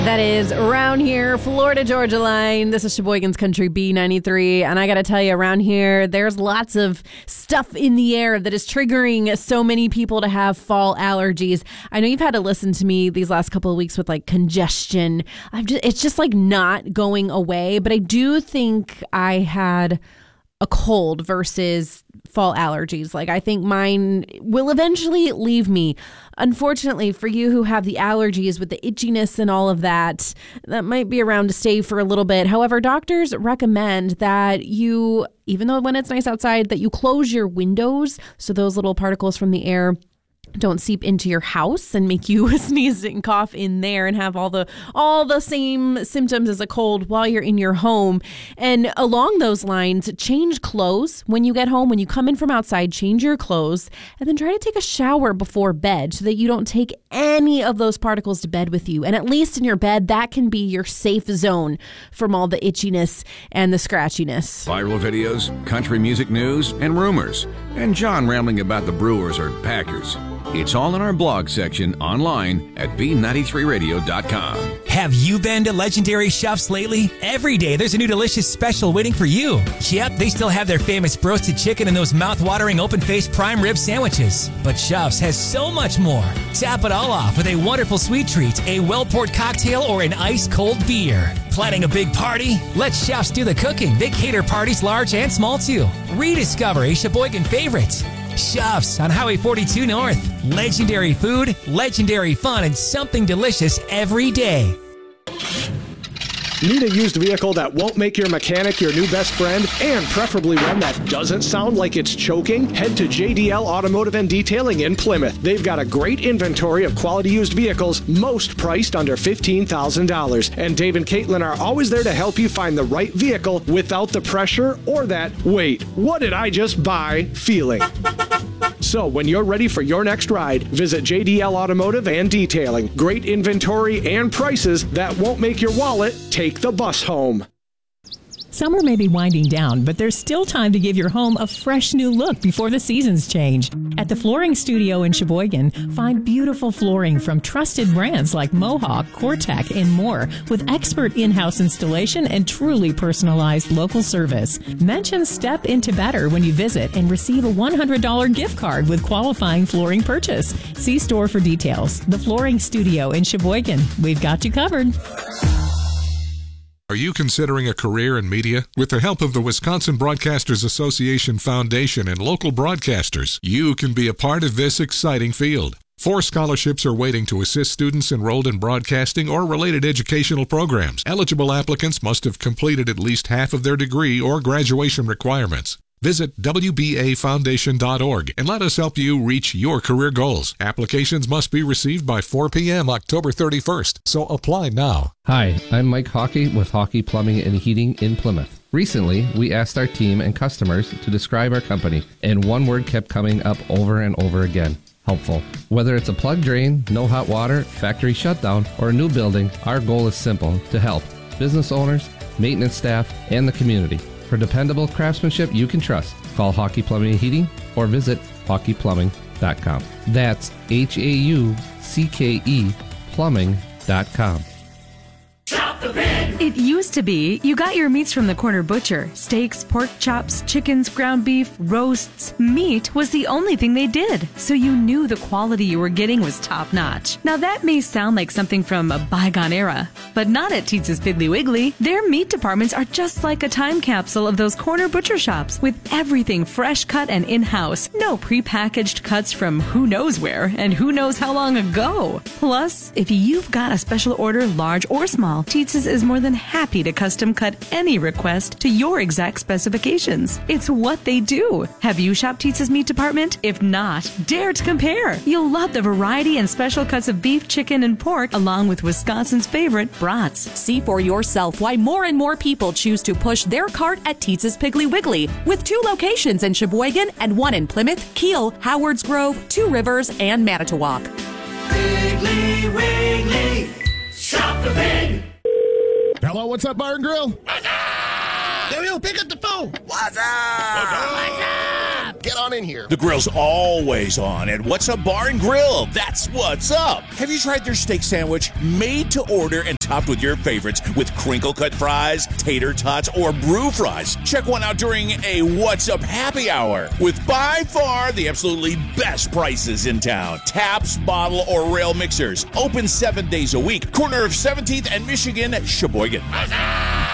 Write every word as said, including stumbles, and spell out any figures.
That is Around Here, Florida Georgia line. This is Sheboygan's Country B ninety-three. And I got to tell you, around here, there's lots of stuff in the air that is triggering so many people to have fall allergies. I know you've had to listen to me these last couple of weeks with like congestion. I'm just, it's just like not going away. But I do think I had a cold versus fall allergies. Like, I think mine will eventually leave me. Unfortunately, for you who have the allergies with the itchiness and all of that, that might be around to stay for a little bit. However, doctors recommend that you, even though when it's nice outside, that you close your windows so those little particles from the air don't seep into your house and make you sneeze and cough in there and have all the all the same symptoms as a cold while you're in your home. And along those lines, change clothes when you get home. When you come in from outside, change your clothes and then try to take a shower before bed so that you don't take any of those particles to bed with you. And at least in your bed, that can be your safe zone from all the itchiness and the scratchiness. Viral videos, country music news, and rumors. And John rambling about the Brewers or Packers. It's all in our blog section online at B ninety-three radio dot com. Have you been to Legendary Chefs lately? Every day there's a new delicious special waiting for you. Yep, they still have their famous roasted chicken and those mouth-watering open-faced prime rib sandwiches. But Chefs has so much more. Tap it all off with a wonderful sweet treat, a well-poured cocktail, or an ice-cold beer. Planning a big party? Let Chefs do the cooking. They cater parties large and small too. Rediscover a Sheboygan favorite. Chefs on Highway forty-two North. Legendary food, legendary fun, and something delicious every day. Need a used vehicle that won't make your mechanic your new best friend, and preferably one that doesn't sound like it's choking? Head to J D L Automotive and Detailing in Plymouth. They've got a great inventory of quality used vehicles, most priced under fifteen thousand dollars. And Dave and Caitlin are always there to help you find the right vehicle without the pressure or that, wait, what did I just buy feeling. So when you're ready for your next ride, visit J D L Automotive and Detailing. Great inventory and prices that won't make your wallet take the bus home. Summer may be winding down, but there's still time to give your home a fresh new look before the seasons change. At the Flooring Studio in Sheboygan, find beautiful flooring from trusted brands like Mohawk, Cortec, and more, with expert in-house installation and truly personalized local service. Mention Step Into Better when you visit and receive a one hundred dollars gift card with qualifying flooring purchase. See store for details. The Flooring Studio in Sheboygan. We've got you covered. Are you considering a career in media? With the help of the Wisconsin Broadcasters Association Foundation and local broadcasters, you can be a part of this exciting field. Four scholarships are waiting to assist students enrolled in broadcasting or related educational programs. Eligible applicants must have completed at least half of their degree or graduation requirements. Visit W B A foundation dot org and let us help you reach your career goals. Applications must be received by four p.m. October thirty-first, so apply now. Hi, I'm Mike Hockey with Hockey Plumbing and Heating in Plymouth. Recently, we asked our team and customers to describe our company, and one word kept coming up over and over again: helpful. Whether it's a plug drain, no hot water, factory shutdown, or a new building, our goal is simple: to help business owners, maintenance staff, and the community. For dependable craftsmanship you can trust, call Hockey Plumbing and Heating or visit hockey plumbing dot com. That's H A U C K E plumbing dot com. Shop the Pig! It used to be you got your meats from the corner butcher. Steaks, pork chops, chickens, ground beef, roasts. Meat was the only thing they did, so you knew the quality you were getting was top-notch. Now that may sound like something from a bygone era, but not at Teetz's Piggly Wiggly. Their meat departments are just like a time capsule of those corner butcher shops, with everything fresh cut and in-house. No prepackaged cuts from who knows where and who knows how long ago. Plus, if you've got a special order, large or small, Teetz's is more than happy to custom cut any request to your exact specifications. It's what they do. Have you shopped Teetz's meat department? If not, dare to compare. You'll love the variety and special cuts of beef, chicken, and pork, along with Wisconsin's favorite brats. See for yourself why more and more people choose to push their cart at Teetz's Piggly Wiggly, with two locations in Sheboygan and one in Plymouth, Kiel, Howards Grove, Two Rivers, and Manitowoc. Piggly Wiggly, shop the pig! Hello, what's up, Bar and Grill? What's up? Yo, yo, pick up the phone. What's up? What's up? What's up? Get on in here. The grill's always on at What's Up Bar and Grill. That's what's up. Have you tried their steak sandwich? Made to order and topped with your favorites with crinkle cut fries, tater tots, or brew fries. Check one out during a What's Up happy hour with by far the absolutely best prices in town. Taps, bottle, or rail mixers. Open seven days a week. Corner of seventeenth and Michigan, Sheboygan.